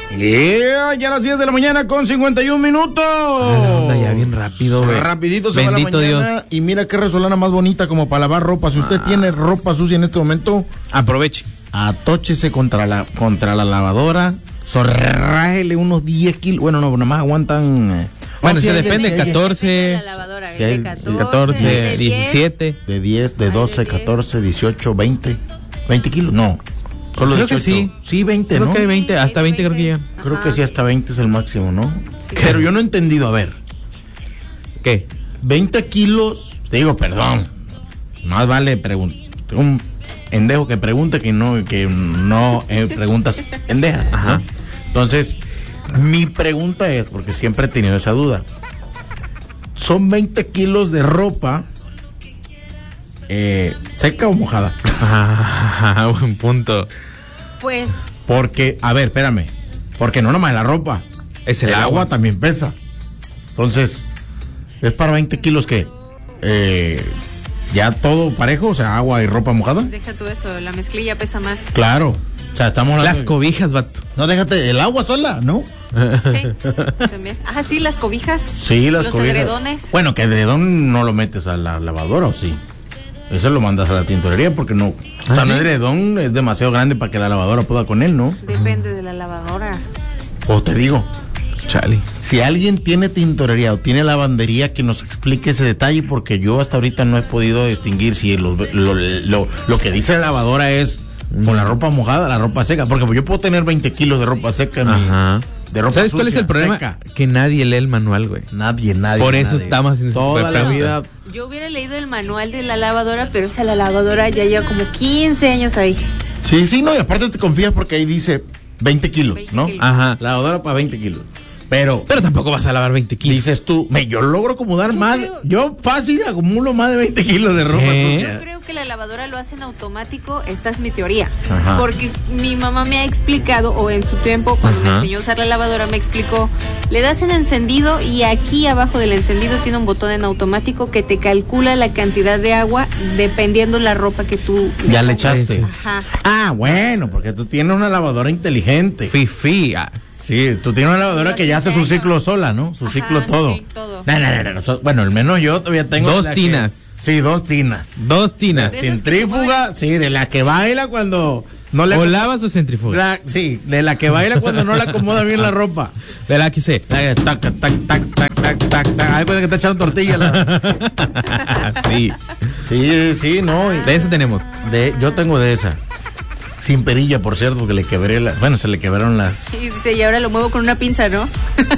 Ya a las 10 de la mañana con 51 minutos. Anda ya bien rápido, güey. Rapidito se Bendito va la mañana. Dios. Y mira qué resolana más bonita como para lavar ropa. Si usted tiene ropa sucia en este momento, Aproveche. atóchese contra la lavadora. Sorrájele unos 10 kilos. Bueno, no, nada más aguantan. Bueno, sí, se hay- depende, sí hay- 14, De la lavadora, Sí, hay de 14, de 17. De 10, de 12, 10. 14, 18, 20. 20 kilos, no. Solo Creo que 18. sí. Sí, 20, Creo ¿no? que hay 20, Sí, hasta 20 creo que llegan. Creo que sí, hasta 20 es el máximo, ¿no? Sí. Pero yo no he entendido, a ver, ¿Qué? 20 kilos, te digo, perdón, más vale un pendejo que pregunte que no preguntas pendejas. Ajá. ¿no? Entonces, mi pregunta es, porque siempre he tenido esa duda, ¿son 20 kilos de ropa seca o mojada? Buen punto. Pues Porque, a ver, espérame, porque no nomás la ropa, Es el agua también pesa. Entonces, es para 20 kilos que ya todo parejo, o sea, agua y ropa mojada. deja tú eso, la mezclilla pesa más. Claro. O sea, estamos hablando. Las cobijas, vato. No, déjate, el agua sola, ¿no? Sí, también. Ah, sí, las cobijas. Sí, las los cobijas. edredones. Bueno, que edredón no lo metes a la lavadora, ¿o sí? Eso lo mandas a la tintorería porque no. O sea, ¿Ah, no sí? edredón es demasiado grande para que la lavadora pueda con él, ¿no? Depende de la lavadora. O te digo, Chale. si alguien tiene tintorería o tiene lavandería, que nos explique ese detalle, porque yo hasta ahorita no he podido distinguir si lo que dice la lavadora es con la ropa mojada, la ropa seca. Porque yo puedo tener 20 kilos de ropa seca en Ajá. de ropa ¿Sabes cuál es sucia, el problema? seca. Que nadie lee el manual, güey. Nadie. Por eso nadie. estamos haciendo ese toda tipo de la preguntas. vida. Yo hubiera leído el manual de la lavadora, pero esa la lavadora ya lleva como 15 años ahí. Sí, no, y aparte te confías porque ahí dice 20 kilos, 20 ¿no? kilos. Ajá. Lavadora para 20 kilos. Pero Tampoco vas a lavar 20 kilos. dices tú, yo logro acomodar Yo más. creo- Yo fácil acumulo más de 20 kilos de ropa Sí. sucia. Yo creo que la lavadora lo hace en automático, esta es mi teoría. Ajá. Porque mi mamá me ha explicado, o en su tiempo, cuando me Ajá. enseñó a usar la lavadora, me explicó, le das en encendido y aquí abajo del encendido tiene un botón en automático que te calcula la cantidad de agua dependiendo la ropa que tú Ya le pongas. echaste. Ajá. Ah, bueno, porque tú tienes una lavadora inteligente. Fifi. Sí, tú tienes una lavadora que ya hace su ciclo sola, ¿no? Su Ajá, ciclo todo. sí, todo. No. Bueno, al menos yo todavía tengo. Dos la que- tinas. Sí, 2 tinas. 2 tinas. De esas Centrífuga, sí, de la que baila cuando no le. O lavas o centrifugas. Sí, de la que baila cuando no le acomoda bien la ropa. De la que sé. La que tac, tac, tac, tac, tac, tac, tac. Ahí puede que está echando tortilla. Sí. Sí, no. De eso tenemos. Yo tengo de esa. Sin perilla, por cierto, porque le quebré se le quebraron las. Y dice, y ahora lo muevo con una pinza, ¿no?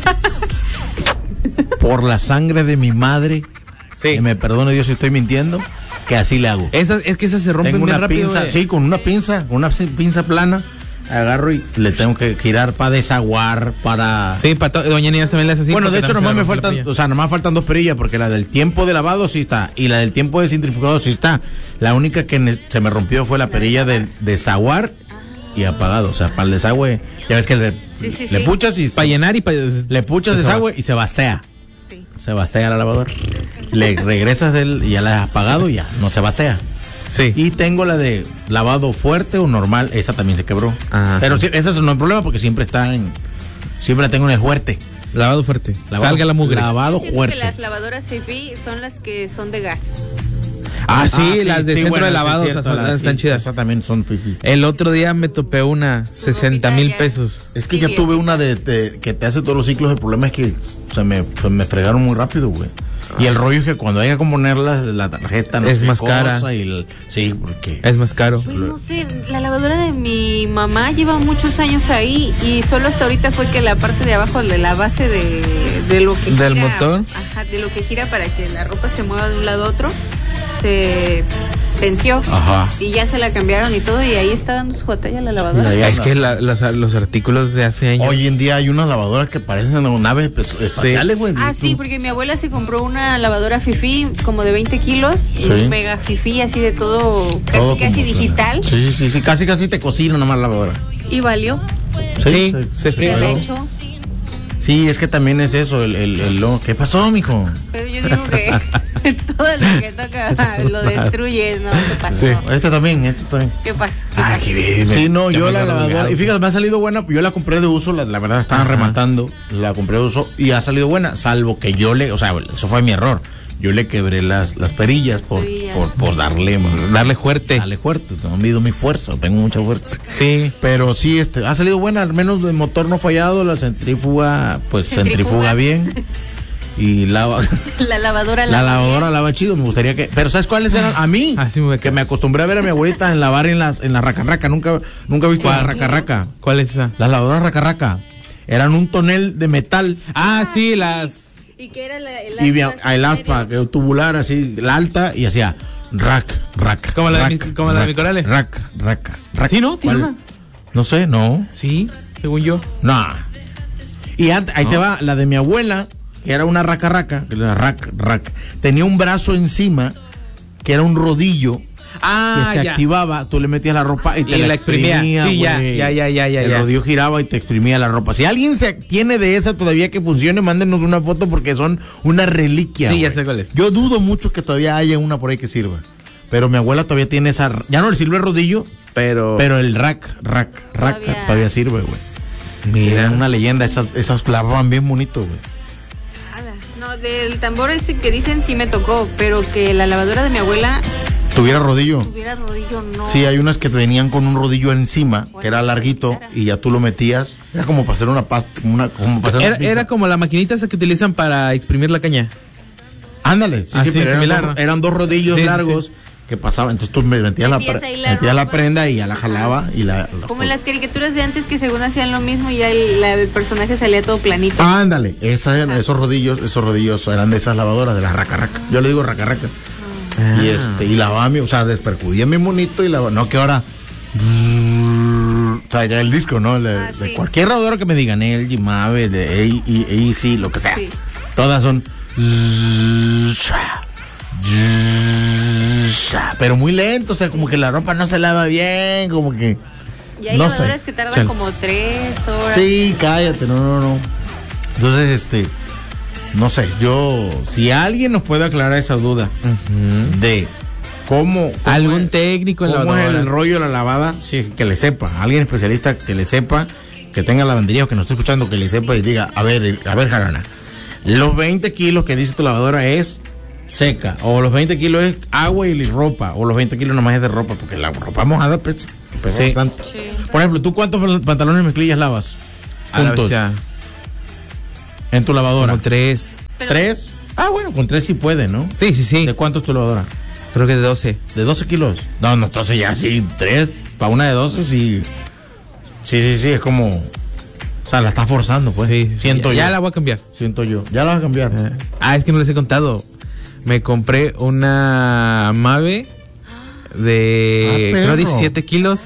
Por la sangre de mi madre. Sí. Que me perdone Dios si estoy mintiendo. Que así le hago. Es que esas se rompen Tengo bien una rápido. pinza, güey. sí, con una pinza plana. Agarro y le tengo que girar para desaguar, para. Sí, doña Nieves también le hace así. Bueno, de porque hecho, también nomás se me le rompe la faltan, perilla. o sea, nomás faltan 2 perillas, porque la del tiempo de lavado sí está, y la del tiempo de centrifugado sí está. La única que se me rompió fue la perilla del desaguar y apagado, o sea, para el desagüe, ya ves que le Sí. puchas y Para llenar y para. le puchas desagüe y se vacía. Sí. Se vacía la lavadora. Le regresas y ya la has apagado y ya, no se vacía. Sí. Y tengo la de lavado fuerte o normal, esa también se quebró. Ajá. Pero sí, esa no es problema porque siempre la tengo en el fuerte. Lavado fuerte. Lavado- Salga la mugre. Lavado Siento fuerte. que las lavadoras fifi son las que son de gas. Sí, las de centro bueno, de sí, lavado, cierto, o sea, las- están sí, chidas. Esas también son fifi. El otro día me topé una 60,000 pesos. Es que Sí, ya sí, tuve sí. una que te hace todos los ciclos. El problema es que me fregaron muy rápido, güey. Y el rollo es que cuando hay que componerla, la tarjeta no Es sé, más cara. Sí, porque. Es más caro. Pues no sé, la lavadora de mi mamá lleva muchos años ahí y solo hasta ahorita fue que la parte de abajo de la base de lo que ¿Del gira, motor? Ajá, de lo que gira para que la ropa se mueva de un lado a otro, se venció. Ajá. Y ya se la cambiaron y todo y ahí está dando su batalla la lavadora. Mira, ya Es que los artículos de hace años. Hoy en día hay unas lavadoras que parecen naves espaciales, güey. Ah, sí, porque mi abuela se compró una lavadora fifi como de 20 kilos, Sí. un mega fifi así de todo, Todo casi como- digital, Sí, casi te cocina nomás la lavadora. y valió. Sí, se Se fríe. la echó. Sí, es que también es eso, ¿qué pasó, mijo? Pero yo digo que Todo lo que toca lo destruye, ¿no? ¿Qué pasó? Sí, este también. ¿Qué pasa? Qué bien. Sí, no, yo la lavadora, y fíjate, me ha salido buena, yo la compré de uso, la verdad estaban rematando, la compré de uso y ha salido buena, salvo que eso fue mi error. Yo le quebré las perillas por darle fuerte. Darle fuerte, no mido mi fuerza, tengo mucha fuerza. Sí. Pero sí, ha salido buena, al menos el motor no ha fallado, la centrífuga, pues centrifuga bien. Y la lavadora lava chido, me gustaría que... Pero ¿sabes cuáles eran? A mí, que me acostumbré a ver a mi abuelita en lavar en la raca-raca, nunca he visto la raca-raca. ¿Cuál es esa? Las lavadoras raca-raca. Eran un tonel de metal. Ah, sí, las... ¿Y qué era el aspa, que tubular, así, la alta, y hacía rack. ¿Como la de mi Corales? Rack. ¿Sí, no? ¿Tiene una? No sé, no. Sí, según yo. No. Y ahí te va, la de mi abuela, que era una raca, rack. Tenía un brazo encima, que era un rodillo, que se activaba, tú le metías la ropa y te la exprimía. Sí, ya. El rodillo giraba y te exprimía la ropa. Si alguien tiene de esa todavía que funcione, mándenos una foto porque son una reliquia. Sí, ya sé cuál es. Yo dudo mucho que todavía haya una por ahí que sirva. Pero mi abuela todavía tiene esa, ya no le sirve el rodillo, pero el rack todavía sirve, güey. Mira, una leyenda, esas lavaban bien bonito, güey. No, del tambor ese que dicen sí me tocó, pero que la lavadora de mi abuela ¿Tuviera rodillo, no. Sí, hay unas que venían con un rodillo encima, que era larguito, y ya tú lo metías. Era como para hacer una pasta, era como la maquinita esa que utilizan para exprimir la caña. Ándale, sí, pero eran dos rodillos largos que pasaban. Entonces tú metías la prenda y ya la jalaba. Como en las caricaturas de antes que según hacían lo mismo y ya el personaje salía todo planito. Ándale, esos rodillos eran de esas lavadoras, de las raca-raca. Yo le digo raca-raca. Y lavaba despercudía mi bonito y lavaba. No, que ahora. O sea, ya el disco, ¿no? De cualquier lavadora que me digan, LG, Mave, de AC, lo que sea. Sí. Todas son. Pero muy lento, o sea, como que la ropa no se lava bien, como que. Y hay lavadoras que tardan como 3 horas. Sí, cállate, no. Entonces, no sé, si alguien nos puede aclarar esa duda de cómo algún técnico en la lavadora, es el rollo de la lavada, sí, que le sepa, alguien especialista que le sepa, que tenga lavandería o que nos esté escuchando, que le sepa y diga, a ver, Jarana, los 20 kilos que dice tu lavadora es seca, o los 20 kilos es agua y ropa, o los 20 kilos nomás es de ropa, porque la ropa mojada pesa bastante. Sí. Por ejemplo, ¿tú cuántos pantalones mezclillas lavas? Juntos. En tu lavadora. Como 3. ¿3? Ah, bueno, con 3 sí puede, ¿no? Sí. ¿De cuánto es tu lavadora? Creo que de 12. ¿De 12 kilos? No, entonces ya sí, 3. Para una de 12 sí. Sí, es como. O sea, la está forzando, pues. Sí, siento yo. Ya la voy a cambiar. Siento yo. Ya la vas a cambiar. Es que no les he contado. Me compré una Mave de creo 17 kilos.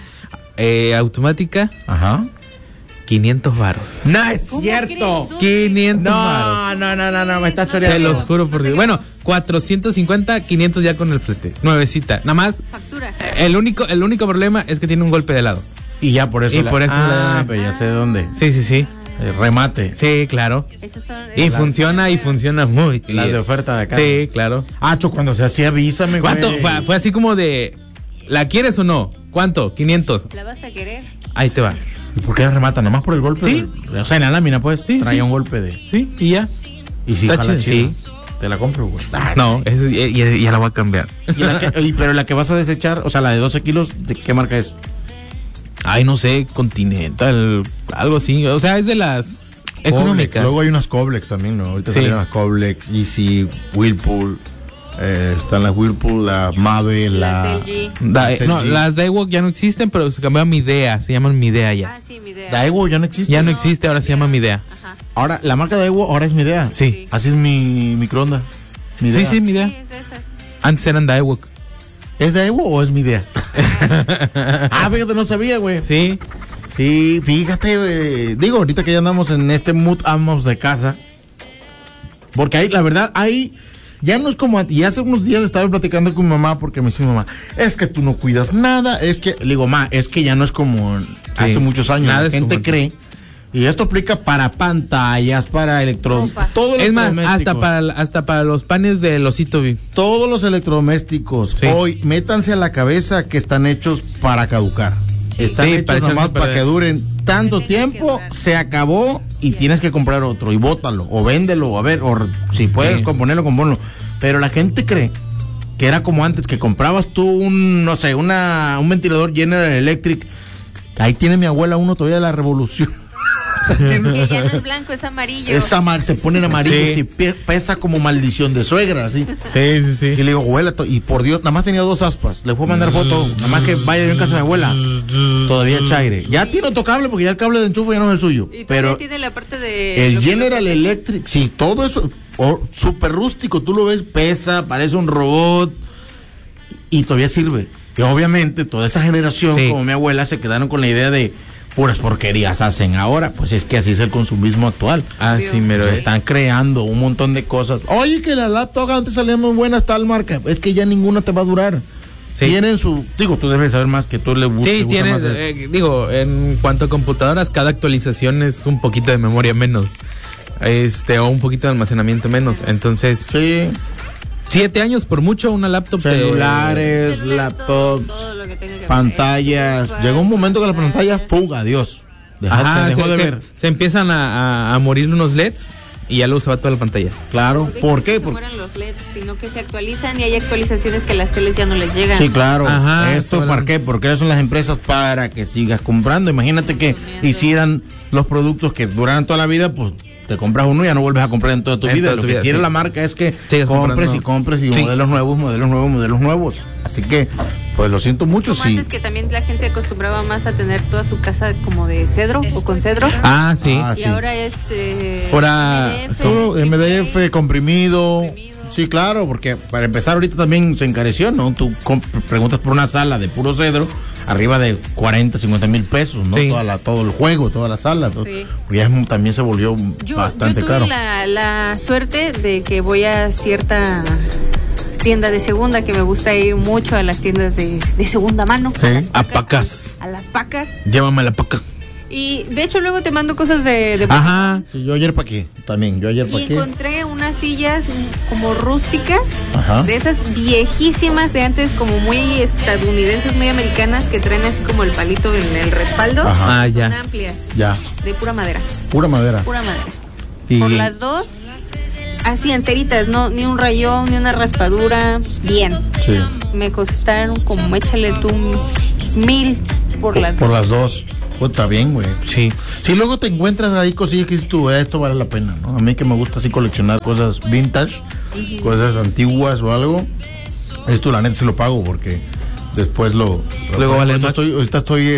Automática. Ajá. 500 varos. No es cierto. 500 varos. No, me está choreando. Se los juro por Dios. Bueno, 450, 500 ya con el flete. Nuevecita. Nada más. Factura. El único problema es que tiene un golpe de lado. Y ya por eso. Pero ya sé de dónde. Sí. Remate. Sí, claro. Y funciona muy bien. Las de oferta de acá. Sí, claro. Cuando se hacía avísame. ¿Cuánto? Fue así como de, ¿la quieres o no? ¿Cuánto? 500. ¿La vas a querer? Ahí te va. ¿Y por qué la remata? ¿Nomás por el golpe? Sí. O sea, en la lámina, pues, sí. Traía un golpe de. Sí, y ya. Y si jala chido. Sí. Te la compro, güey. No, ya la voy a cambiar. Pero la que vas a desechar, o sea, la de 12 kilos, ¿de qué marca es? No sé, Continental, algo así. O sea, es de las económicas. Luego hay unas Coblex también, ¿no? Ahorita salieron las Coblex, Easy, Whirlpool. Están las Whirlpool, la Mave, las LG. Las Daewoo ya no existen, pero se cambió a Midea. Se llaman Midea ya. Sí, Midea. Daewoo ya no existe. Ya no existe, ahora se llama Midea. Ajá. Ahora, la marca Daewoo ahora es Midea. Sí. Así es mi microondas. Midea. Sí, Midea. Sí, es esas. Antes eran Daewoo. ¿Es Daewoo o es Midea? Fíjate, no sabía, güey. Sí. Sí, fíjate, digo, ahorita que ya andamos en este mood amos de casa. Porque ahí, la verdad, ya no es como antes. Y hace unos días estaba platicando con mi mamá porque me dice mi mamá, es que tú no cuidas nada, le digo, es que ya no es como hace muchos años. La gente cree, Y esto aplica para pantallas, para todo es más, hasta para los panes del Osito. Todos los electrodomésticos, sí. Hoy, métanse a la cabeza que están hechos para caducar. Sí. Están hechos nomás para que duren tanto tiempo, se acabó y tienes que comprar otro y bótalo, o véndelo, o si puedes componerlo, compónlo. Pero la gente cree que era como antes, que comprabas tú un ventilador General Electric. Ahí tiene mi abuela uno todavía de la Revolución. Que ya no es blanco, es amarillo. Se ponen amarillos, sí. Y pesa como maldición de suegra, así. Sí. Y le digo, abuela, y por Dios, nada más tenía 2 aspas. Le puedo mandar foto, nada más que vaya yo en casa de mi abuela. Todavía echa aire. Ya tiene otro cable, porque ya el cable de enchufe ya no es el suyo. Y pero tiene la parte de el General Electric, sí, todo eso, súper rústico, tú lo ves, pesa, parece un robot, y todavía sirve. Y obviamente toda esa generación, sí, como mi abuela, se quedaron con la idea de puras porquerías hacen ahora, pues es que así es el consumismo actual. Sí, mero están creando un montón de cosas. Oye, que la laptop antes salían muy buenas, tal marca, es que ya ninguna te va a durar. Sí. Tienen tú debes saber más, que tú le gustas. Sí, tienes, en cuanto a computadoras, cada actualización es un poquito de memoria menos, o un poquito de almacenamiento menos, entonces. Sí. 7 años por mucho, una laptop. Celulares, laptops, todo lo que tenga que pantallas. Llegó un momento que la pantalla fuga, adiós. Dejó de ver. Se empiezan a morir unos LEDs y ya luego se va toda la pantalla. Claro, ¿por qué? No se mueran los LEDs, sino que se actualizan y hay actualizaciones que a las teles ya no les llegan. Sí, claro. ¿Esto para qué? Porque son las empresas para que sigas comprando. Imagínate que hicieran los productos que duraran toda la vida, pues te compras uno y ya no vuelves a comprar en toda tu vida. Lo que quiere la marca es que compres y modelos nuevos. Así que, pues lo siento mucho. Como antes, que también la gente acostumbraba más a tener toda su casa como de cedro o con cedro. Sí. Y ahora es MDF comprimido. Sí, claro, porque para empezar ahorita también se encareció, ¿no? Tú preguntas por una sala de puro cedro, arriba de 40, 50 mil pesos, ¿no? Sí. Todo el juego, toda la sala. Sí. Ya también se volvió bastante caro. Yo tuve la suerte de que voy a cierta tienda de segunda, que me gusta ir mucho a las tiendas de segunda mano. Sí. A Pacas. A las Pacas. Llévame a la Paca. Y de hecho luego te mando cosas de Ajá. Sí, yo ayer paqué también. Encontré unas sillas como rústicas, de esas viejísimas de antes, como muy estadounidenses, muy americanas, que traen así como el palito en el respaldo. Ajá. Son amplias. Ya. De pura madera. Pura madera. Y por las dos, así enteritas, no, ni un rayón, ni una raspadura, bien. Sí. Me costaron como, échale tú 1,000 por las dos. Por las dos. Pues está bien, güey. Sí. Si luego te encuentras ahí cosillas que dices tú, esto vale la pena, ¿no? A mí que me gusta así coleccionar cosas vintage, cosas antiguas o algo, esto la neta se lo pago porque después luego vale más. Ahorita estoy,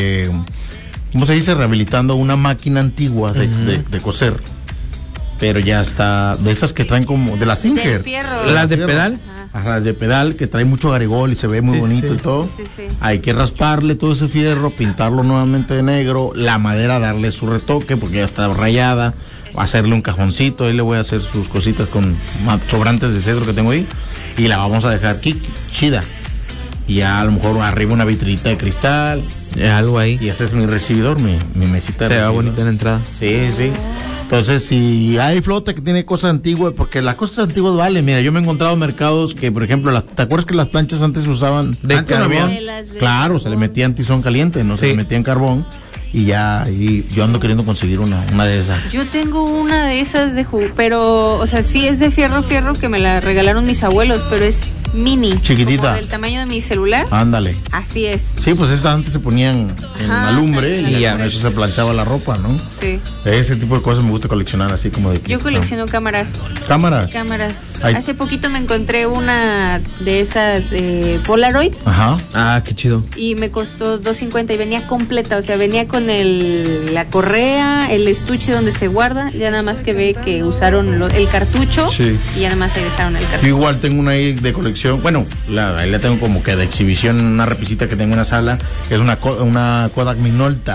¿cómo se dice? Rehabilitando una máquina antigua de coser. Pero ya está, de esas que traen como, de las Singer. ¿Las de pedal? Las de pedal, que trae mucho garigol y se ve muy bonito y todo. Sí. Hay que rasparle todo ese fierro, pintarlo nuevamente de negro, la madera darle su retoque porque ya está rayada, hacerle un cajoncito, ahí le voy a hacer sus cositas con sobrantes de cedro que tengo ahí y la vamos a dejar aquí chida. Y ya a lo mejor arriba una vitrinita de cristal. Algo ahí. Y ese es mi recibidor, mi mesita. Se va bonita en la entrada. Sí. Entonces, si hay flota que tiene cosas antiguas, porque las cosas antiguas valen. Mira, yo me he encontrado mercados que, por ejemplo, ¿te acuerdas que las planchas antes se usaban de carbón? Claro, se le metían tizón caliente, no se le metían carbón. Y yo ando queriendo conseguir una de esas. Yo tengo una de esas pero, o sea, sí es de fierro que me la regalaron mis abuelos, pero es mini. Chiquitita. Como del tamaño de mi celular. Ándale. Así es. Sí, pues esas antes se ponían en alumbre y con eso se planchaba la ropa, ¿no? Sí. Ese tipo de cosas me gusta coleccionar, así como de... Yo colecciono cámaras. ¿Cámaras? Hace poquito me encontré una de esas Polaroid. Ajá. Qué chido. Y me costó $2.50 y venía completa, o sea, venía con la correa, el estuche donde se guarda, ya nada más que ve que usaron el cartucho. Sí. Y ya nada más ahí dejaron el cartucho. Yo igual tengo una ahí de colección. Bueno, ahí la tengo como que de exhibición, una repisita que tengo en una sala, que es una Kodak Minolta.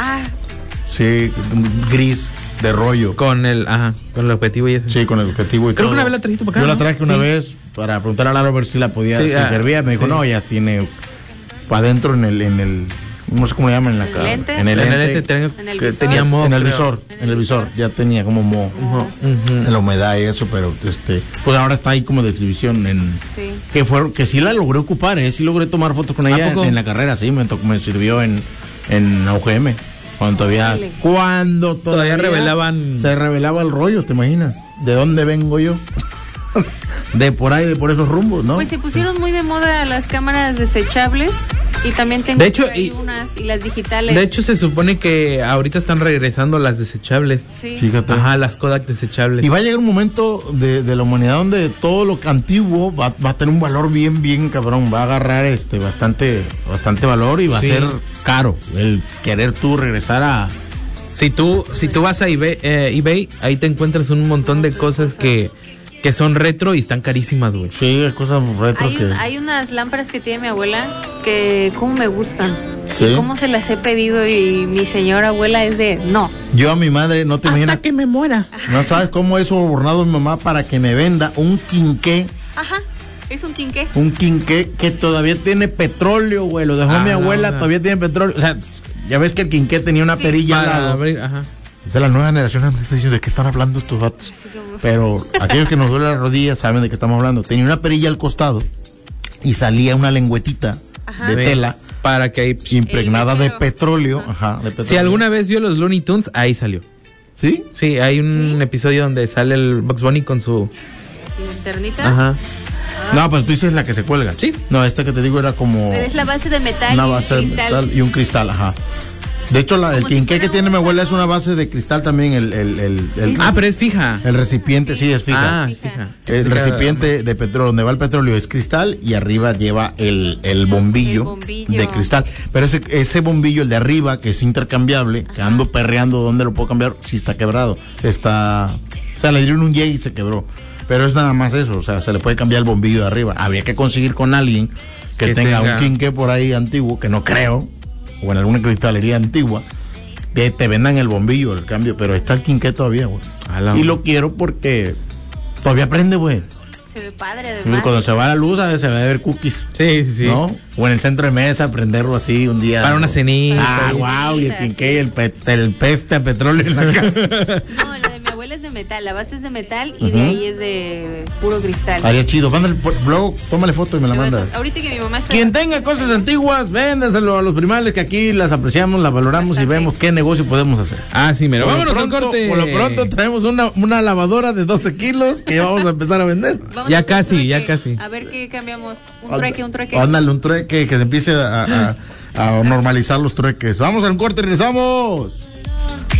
Sí, gris de rollo. Con el objetivo y eso. Sí, con el objetivo y Creo todo. que una vez la trajiste para acá. Yo la traje una vez para preguntar a Lalo a ver si la podía, si servía. Me dijo, no, ya tiene para adentro en el no sé cómo le llaman en la cara. En el lente tenía moho. En el visor, ya tenía como moho. En la humedad y eso, pero pues ahora está ahí como de exhibición que sí la logré ocupar, sí logré tomar fotos con ella en la carrera, sí, me sirvió en UGM. Cuando todavía se revelaba el rollo, ¿te imaginas? ¿De dónde vengo yo? De por ahí, de por esos rumbos, ¿no? Pues se pusieron muy de moda las cámaras desechables y también tengo unas y las digitales. De hecho, se supone que ahorita están regresando las desechables. Sí. Fíjate. Ajá, las Kodak desechables. Y va a llegar un momento de la humanidad donde todo lo antiguo va a tener un valor bien cabrón, va a agarrar bastante valor y va a ser caro el querer tú regresar a... Si tú vas a eBay, ahí te encuentras un montón de cosas que son retro y están carísimas, güey. Sí, hay cosas retro hay unas lámparas que tiene mi abuela que cómo me gustan. ¿Sí? Cómo se las he pedido y mi señora abuela es de no. Yo a mi madre, no te imaginas. Hasta que me muera. No sabes cómo he sobornado mi mamá para que me venda un quinqué. Ajá. ¿Es un quinqué? Un quinqué que todavía tiene petróleo, güey. Lo dejó mi abuela, todavía tiene petróleo. O sea, ya ves que el quinqué tenía una perilla al lado. Ajá. De la nueva generación me está diciendo de qué están hablando estos vatos. Pero aquellos que nos duele la rodilla saben de qué estamos hablando. Tenía una perilla al costado y salía una lengüetita de tela para que impregnada de petróleo. Ajá, de petróleo. Si alguna vez vio los Looney Tunes, ahí salió. ¿Sí? Sí, hay un episodio donde sale el Bugs Bunny con su linternita. Ajá. No, pero tú dices la que se cuelga. Sí. No, esta que te digo era como... Pero es la base de metal una y base un de cristal. metal y un cristal, ajá. De hecho, el quinqué que tiene mi abuela es una base de cristal también. Pero es fija. El recipiente, sí, es fija. Ah, es fija. El recipiente de petróleo, donde va el petróleo, es cristal y arriba lleva el bombillo de cristal. Pero ese bombillo, el de arriba, que es intercambiable, que ando perreando dónde lo puedo cambiar, sí está quebrado. O sea, le dieron un Y y se quebró. Pero es nada más eso, o sea, se le puede cambiar el bombillo de arriba. Había que conseguir con alguien que tenga un quinqué por ahí antiguo, que no creo, o en alguna cristalería antigua, que te vendan el bombillo, el cambio, pero está el quinqué todavía, güey. Y lo quiero porque todavía prende, güey. Se ve padre, además. Cuando se va la luz, a veces se va a ver cookies. Sí. ¿No? O en el centro de mesa, prenderlo así un día. Para una cenita. Wow, y el quinqué, el peste a petróleo en la casa. No, la de mi abuela es de metal, la base es de metal y de ahí es de puro cristal. Haría chido, mándale, luego tómale foto y me la manda. Ahorita que mi mamá está... Quien tenga cosas antiguas, véndaselo a los primales, que aquí las apreciamos, las valoramos y vemos qué negocio podemos hacer. Ah, sí, mira, vámonos al corte. Por lo pronto traemos una lavadora de 12 kilos que vamos a empezar a vender. Ya casi. A ver qué cambiamos. Un trueque. Ándale, un trueque, que se empiece a normalizar los trueques. Vamos al corte y regresamos.